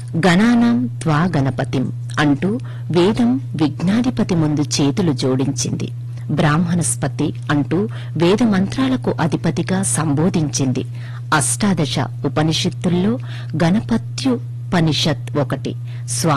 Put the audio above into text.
గణానాం త్వా గణపతిం అంటూ వేదం విజ్ఞాధిపతి ముందు చేతులు జోడించింది. బ్రాహ్మణస్పతి అంటూ వేద మంత్రాలకు అధిపతిగా సంబోధించింది. అష్టాదశ ఉపనిషత్తుల్లో గణపత్యుపనిషత్ ఒకటి.